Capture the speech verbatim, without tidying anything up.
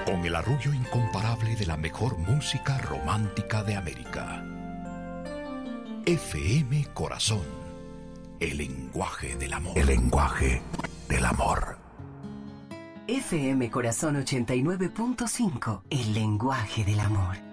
con el arrullo incomparable de la mejor música romántica de América. F M Corazón, el lenguaje del amor. El lenguaje del amor. F M Corazón ochenta y nueve punto cinco, el lenguaje del amor.